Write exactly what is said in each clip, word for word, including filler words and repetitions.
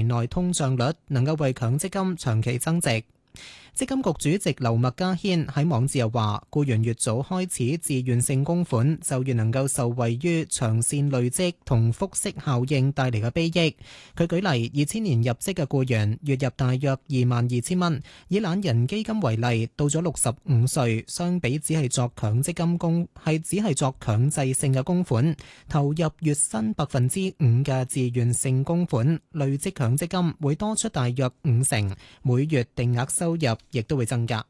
內通脹率能夠為強積金長期增值。積金局主席劉麥嘉軒喺網誌又話，僱員越早開始自願性供款，就越能夠受惠於長線累積同複息效應帶嚟嘅裨益。佢舉例，二千年入職嘅僱員月入大約二萬二千蚊，以懶人基金為例，到咗六十五歲，相比只係作強積金供係只係作強制性嘅供款，投入月薪百分之五嘅自願性供款，累積強積金會多出大約五成，每月定額收入亦都會增加。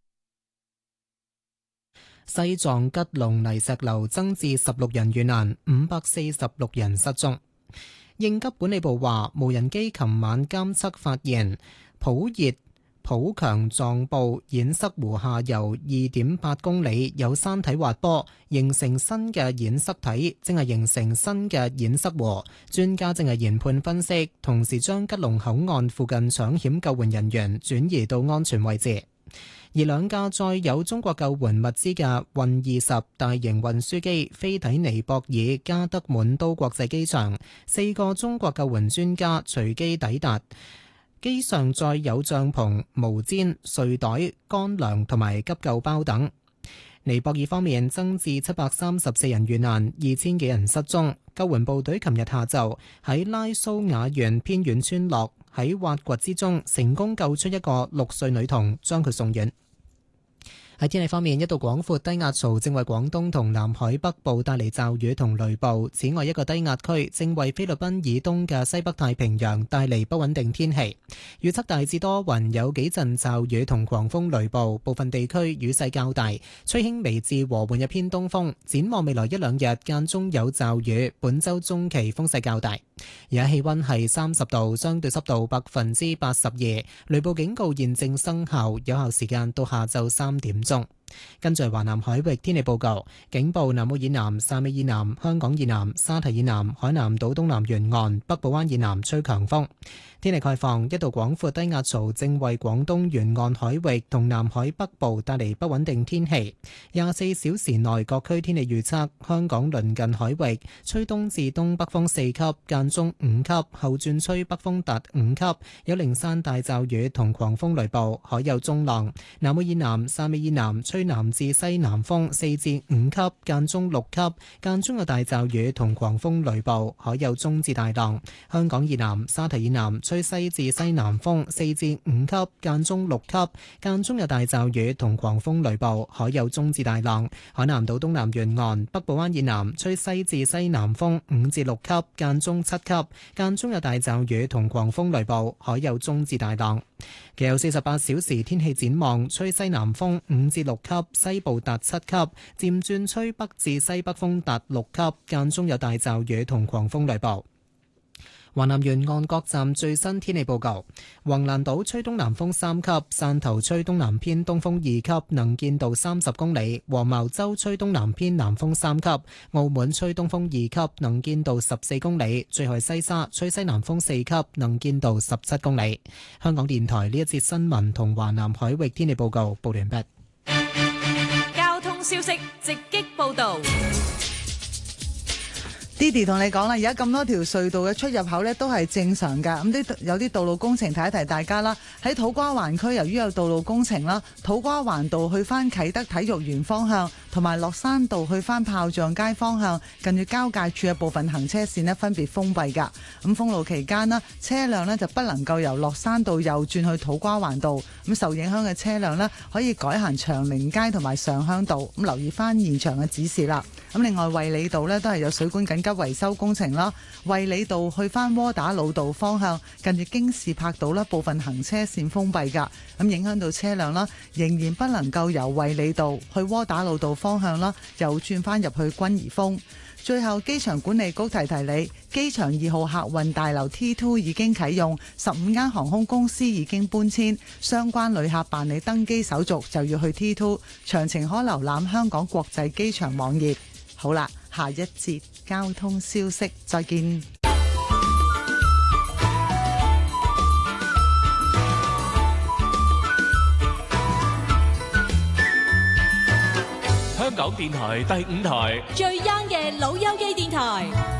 西藏吉隆泥石流增至十六人遇難，五百四十六人失蹤。應急管理部話，無人機琴晚監測發現普熱普強狀部堰塞湖下游二點八公里有山體滑坡，形成新嘅堰塞體，正係形成新嘅堰塞湖。專家正係研判分析，同時將吉隆口岸附近搶險救援人員轉移到安全位置。而兩架載有中國救援物資嘅運二十大型運輸機飛抵尼泊爾加德滿都國際機場，四個中國救援專家隨機抵達。機上載有帳篷、毛氈、睡袋、乾糧同埋急救包等。尼泊爾方面增至七百三十四人遇難，二千幾人失蹤。救援部隊琴日下晝喺拉蘇瓦縣偏遠村落喺挖掘之中成功救出一個六歲女童，將佢送院。喺天氣方面，一道廣闊低壓槽正為廣東同南海北部帶嚟驟雨同雷暴。此外，一個低壓區正為菲律賓以東嘅西北太平洋帶嚟不穩定天氣。預測大致多雲，有幾陣驟雨同狂風雷暴，部分地區雨勢較大，吹輕微至和緩嘅偏東風。展望未來一兩日間中有驟雨，本週中期風勢較大。而家氣溫係三十度，相對濕度百分之八十二，雷暴警告現正生效，有效時間到下晝三點鐘。跟住華南海域天氣報告，警報南澳以南、汕尾以南、香港以南、沙提以南、海南島東南沿岸、北部灣以南吹強風。天氣概況，一道廣闊低壓槽正為廣東沿岸海域同南海北部帶嚟不穩定天氣。廿四小時內各區天氣預測，香港鄰近海域吹東至東北風四級，間中五級，後轉吹北風達五級，有零散大驟雨同狂風雷暴，海有中浪。南澳以南、汕尾以南吹南至西南風四至五級，間中六級，間中有大驟雨同狂風雷暴，海有中至大浪。香港以南、沙提以南吹西至西南風四至五級，間中六級，間中有大驟雨同狂風雷暴，海有中至大浪。海南島東南沿岸、北部灣以南吹西至西南風五至六級，間中七級，間中有大驟雨同狂風雷暴，海有中至大浪。其後四十八小時天氣展望，吹西南風五至六級，西部達七級，漸轉吹北至西北風達六級，間中有大驟雨同狂風雷暴。華南沿岸各站最新天氣報告：橫瀾島吹東南風三級，汕頭吹東南偏東風二級，能見度三十公里；黃茅洲吹東南偏南風三級，澳門吹東風二級，能見度十四公里；最後西沙吹西南風四級，能見度十七公里。香港電台呢一節新聞同華南海域天氣報告報完畢。 交通消息直擊報道。 Didi 同你講啦，而家咁多條隧道嘅出入口呢都係正常㗎。咁啲有啲道路工程，提一提大家啦。喺土瓜灣區，由於有道路工程啦，土瓜灣道去翻啟德體育園方向，同埋落山道去翻炮仗街方向，近住交界處嘅部分行車線呢分別封閉㗎。咁封路期間呢，車輛呢就不能夠由落山道右轉去土瓜灣道。咁受影響嘅車輛呢，可以改行長寧街同埋上鄉道。咁留意翻現場嘅指示啦。咁另外衛理道呢都係有水管緊急維修工程啦，衛理道去翻窩打老道方向，近住京士柏道啦，部分行車線封閉㗎，咁影響到車輛啦，仍然不能夠由衛理道去窩打老道方向啦，又轉翻入去君怡峰。最後，機場管理局提提你，機場二號客運大樓 T 二 已經啟用，十五間航空公司已經搬遷，相關旅客辦理登機手續就要去 T 二，詳情可瀏覽香港國際機場網頁。好啦，下一節交通消息，再見。 香港電台第五台最 young 嘅老友記電台。